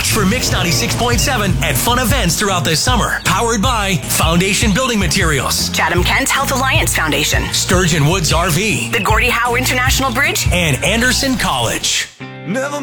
Watch for Mix 96.7 at fun events throughout the summer. Powered by Foundation Building Materials, Chatham-Kent Health Alliance Foundation, Sturgeon Woods RV, the Gordie Howe International Bridge, and Anderson College. Never